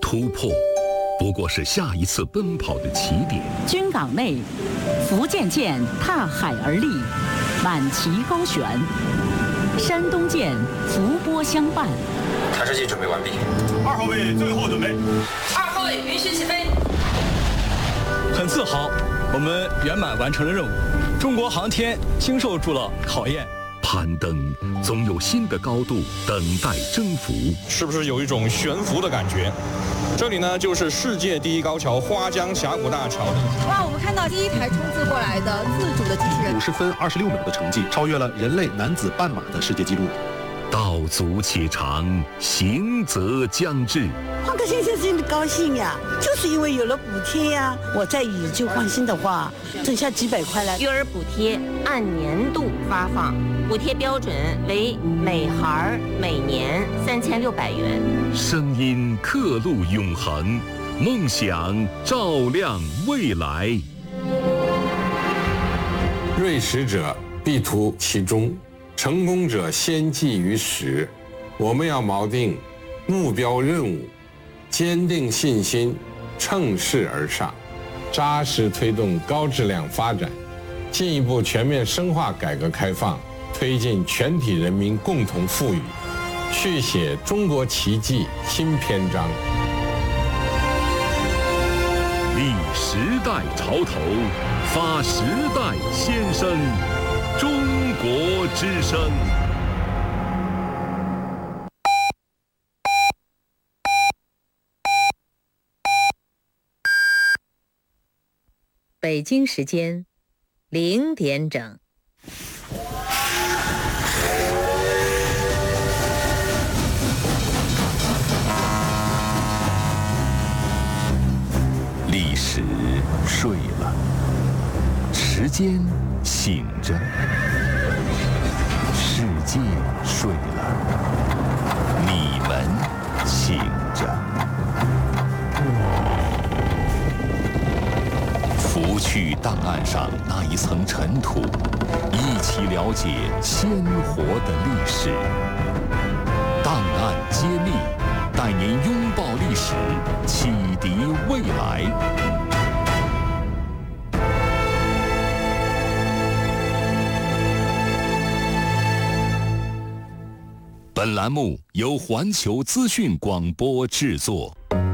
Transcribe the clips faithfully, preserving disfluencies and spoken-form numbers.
突破不过是下一次奔跑的起点。 军港内，福建舰踏海而立，满旗高悬；山东舰伏波相伴。 弹射器准备完毕。 二号位最后准备。 二号位允许起飞。 很自豪，我们圆满完成了任务。中国航天经受住了考验。 攀登总有新的高度等待征服， 是不是有一种悬浮的感觉？这里呢，就是世界第一高桥花江峡谷大桥。 哇，我们看到第一台冲刺过来的自主的机器人， 五十分二十六秒的成绩，超越了人类男子半马的世界纪录。 道阻且长，行则将至。 换个先生心里高兴呀，就是因为有了补贴呀。我在以旧换新的话，挣下几百块来。 育儿补贴按年度发放，补贴标准为每孩每年三千六百元。 声音刻录永恒，梦想照亮未来。 锐识者必图其中，成功者先记于始。我们要锚定目标任务，坚定信心，乘势而上，扎实推动高质量发展，进一步全面深化改革开放，推进全体人民共同富裕，续写中国奇迹新篇章。 立时代潮头，发时代先声，中国之声。 北京时间零点整。 历史睡了，时间醒着，世界睡了，你们醒着。拂去档案上那一层尘土，一起了解鲜活的历史。档案揭秘，带您拥抱历史，启迪未来。本栏目由环球资讯广播制作。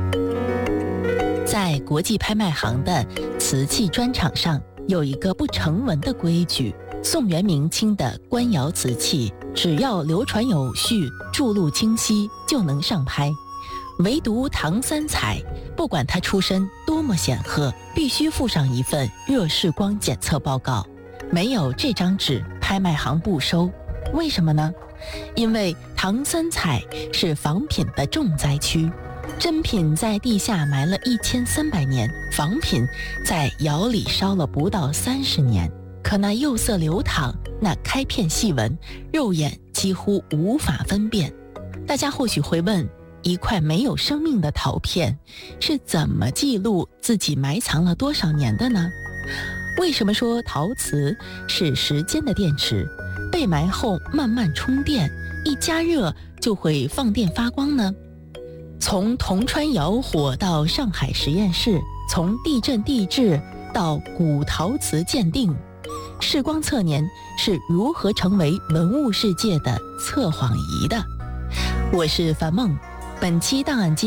在国际拍卖行的瓷器专场上，有一个不成文的规矩：宋元明清的官窑瓷器，只要流传有序、注录清晰，就能上拍。唯独唐三彩，不管他出身多么显赫，必须附上一份热释光检测报告。没有这张纸，拍卖行不收。为什么呢？因为唐三彩是仿品的重灾区。真品在地下埋了一千三百年，仿品在窑里烧了不到三十年。可那釉色流淌，那开片细纹，肉眼几乎无法分辨。大家或许会问，一块没有生命的陶片是怎么记录自己埋藏了多少年的呢？为什么说陶瓷是时间的电池，被埋后慢慢充电，一加热就会放电发光呢？从铜川窑火到上海实验室，从地震地质到古陶瓷鉴定，视光测年是如何成为文物世界的测谎仪的？我是樊梦，本期档案